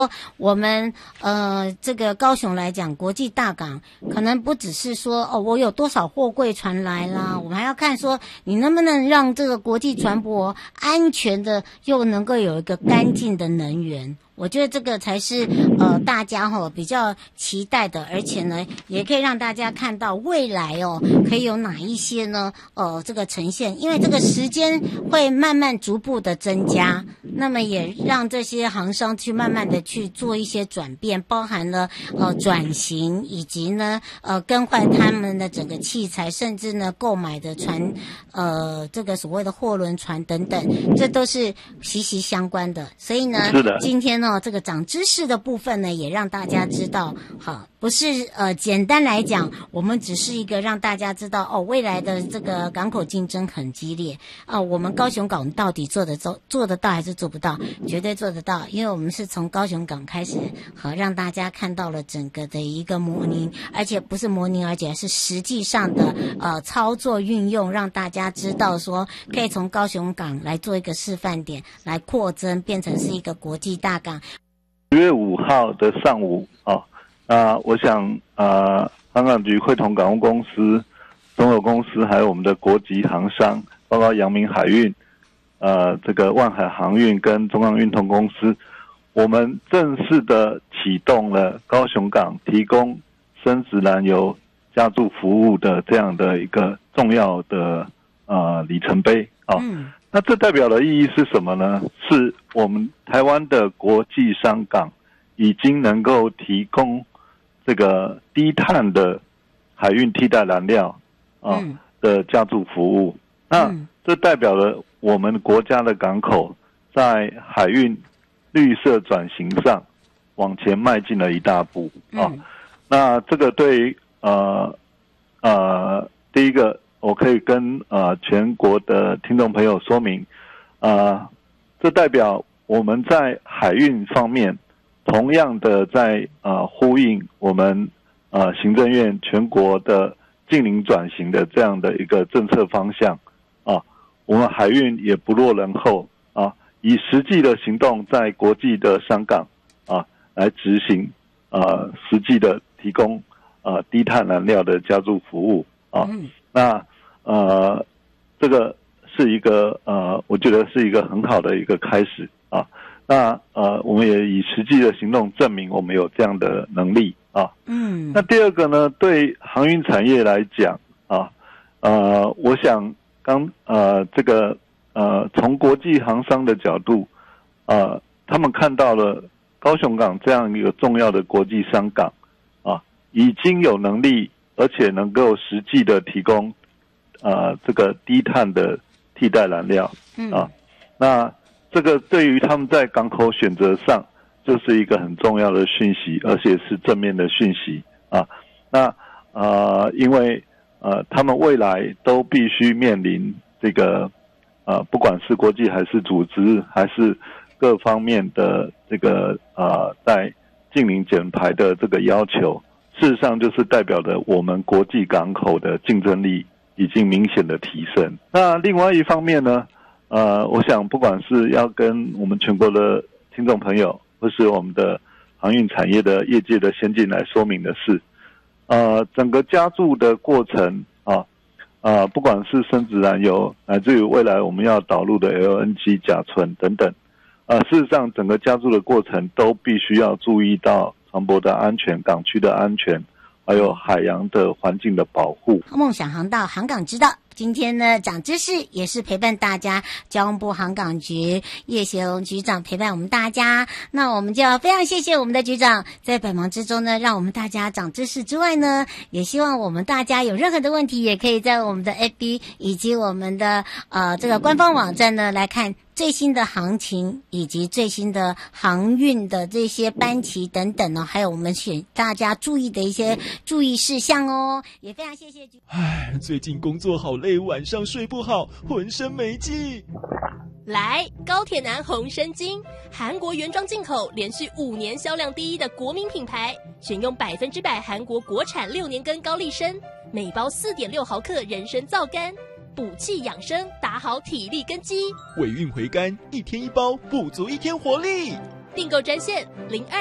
我们这个高雄来讲，国际大港可能不只是说我有多少货柜船来啦，我们还要看说你能不能让这个国际船舶安全的又能够有一个干净的能源。我觉得这个才是大家比较期待的，而且呢也可以让大家看到未来可以有哪一些呢这个呈现，因为这个时间会慢慢逐步的增加，那么也让这些航商去慢慢的去做一些转变，包含了转型以及呢更换他们的整个器材，甚至呢购买的船这个所谓的货轮船等等，这都是息息相关的。所以呢今天呢这个长知识的部分呢也让大家知道，好，不是简单来讲我们只是一个让大家知道未来的这个港口竞争很激烈我们高雄港到底做得到还是做不到？绝对做得到，因为我们是从高雄港开始让大家看到了整个的一个模拟，而且不是模拟，而且是实际上的操作运用，让大家知道说可以从高雄港来做一个示范点，来扩增变成是一个国际大港。 10月5号的上午我想航港局会同港务公司、中油公司，还有我们的国际航商，包括阳明海运、这个万海航运跟中央运通公司，我们正式的启动了高雄港提供深质燃油加注服务的这样的一个重要的里程碑那这代表的意义是什么呢？是我们台湾的国际商港已经能够提供这个低碳的海运替代燃料的加注服务。那这代表了我们国家的港口在海运绿色转型上往前迈进了一大步那这个对于第一个我可以跟全国的听众朋友说明这代表我们在海运方面同样的在呼应我们行政院全国的净零转型的这样的一个政策方向我们海运也不落人后以实际的行动在国际的商港来执行实际的提供低碳燃料的加注服务那这个是一个我觉得是一个很好的一个开始那我们也以实际的行动证明我们有这样的能力那第二个呢，对航运产业来讲我想这个从国际航商的角度他们看到了高雄港这样一个重要的国际商港已经有能力而且能够实际的提供这个低碳的替代燃料那这个对于他们在港口选择上就是一个很重要的讯息，而且是正面的讯息那因为他们未来都必须面临这个不管是国际还是组织还是各方面的这个在净零减排的这个要求，事实上就是代表着我们国际港口的竞争力已经明显的提升。那另外一方面呢我想不管是要跟我们全国的听众朋友或是我们的航运产业的业界的先进来说明的是整个加注的过程不管是深质燃油乃至于未来我们要导入的 LNG 甲醇等等事实上整个加注的过程都必须要注意到船舶的安全、港区的安全还有海洋的环境的保护。 梦想航道，航港之道。今天呢长知识也是陪伴大家，交通部航港局叶协龙局长陪伴我们大家，那我们就要非常谢谢我们的局长在百忙之中呢让我们大家长知识之外呢，也希望我们大家有任何的问题也可以在我们的 FB 以及我们的这个官方网站呢来看最新的行情以及最新的航运的这些班期等等呢，还有我们请大家注意的一些注意事项也非常谢谢局长。 最近工作好累，晚上睡不好，浑身没劲。 来，高铁男红参精，韩国原装进口，连续5年销量第一的国民品牌，选用100%韩国国产6年根高丽参，每包4.6毫克人参皂苷，补气养生，打好体力根基。 尾韵回甘，1天1包，补足1天活力。 订购专线02